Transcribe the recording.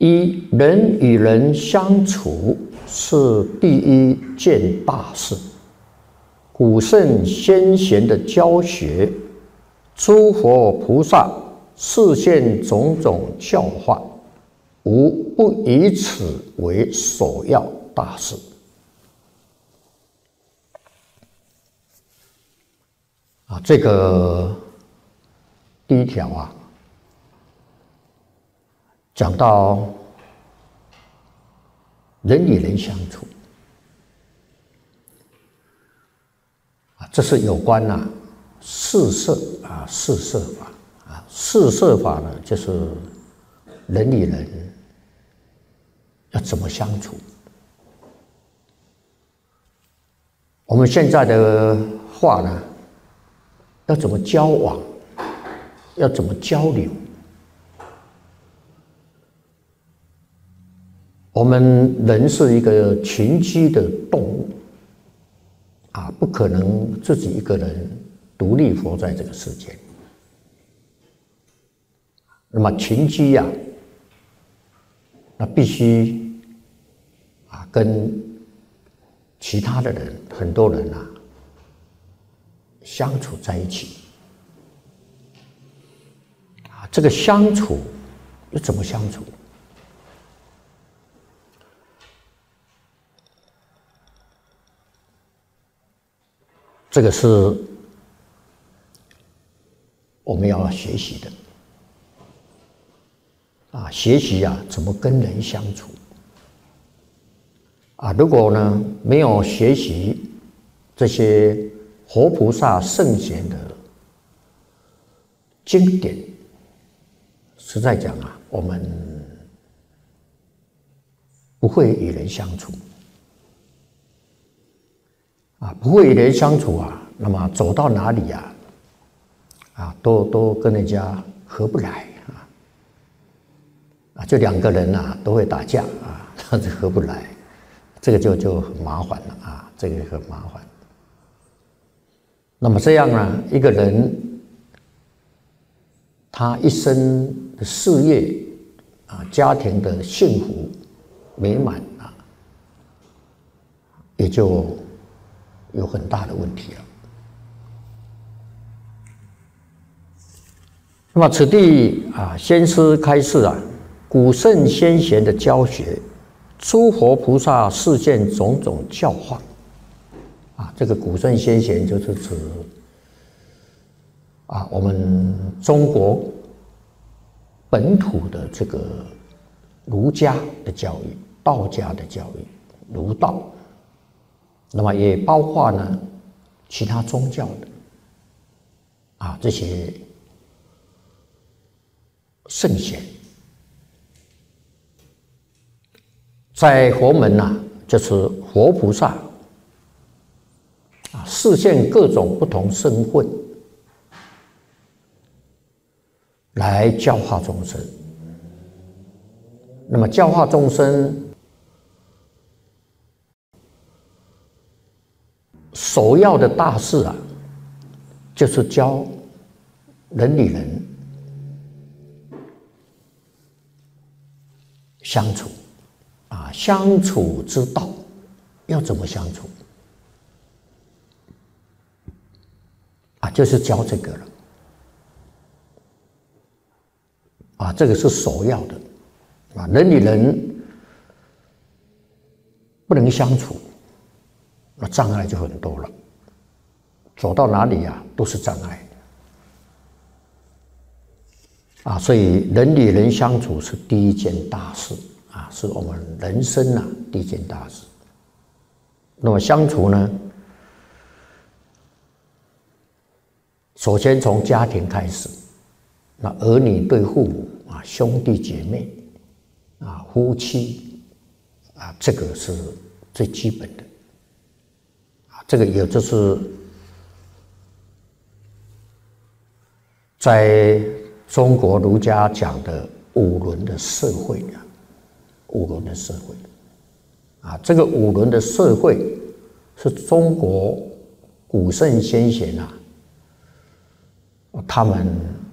一人与人相处是第一件大事。古圣先贤的教学，诸佛菩萨示现种种教化，无不以此为首要大事。这个第一条讲到人与人相处，这是有关四摄四摄法四摄法呢，就是人与人要怎么相处。我们现在的话呢，要怎么交往，要怎么交流。我们人是一个群居的动物不可能自己一个人独立活在这个世界。那么群居那必须跟其他的人，很多人相处在一起。这个相处又怎么相处？这个是我们要学习的学习怎么跟人相处如果呢没有学习这些活菩萨圣贤的经典，实在讲我们不会与人相处不会与人相处那么走到哪里都跟人家合不来就两个人都会打架那就合不来，这个就很麻烦了这个很麻烦。那么这样一个人他一生的事业家庭的幸福美满也就有很大的问题了。那么此地先师开示古圣先贤的教学，诸佛菩萨示现种种教化这个古圣先贤就是指我们中国本土的这个儒家的教育、道家的教育、儒道，那么也包括呢其他宗教的这些圣贤，在佛门就是活菩萨示现各种不同身份来教化众生。那么教化众生首要的大事就是教人与人相处相处之道要怎么相处就是教这个了这个是首要的人与人不能相处，那障碍就很多了，走到哪里都是障碍所以人与人相处是第一件大事是我们人生第一件大事。那么相处呢，首先从家庭开始，那儿女对父母兄弟姐妹夫妻这个是最基本的这个也就是在中国儒家讲的五伦的社会五伦的社会这个五伦的社会是中国古圣先贤他们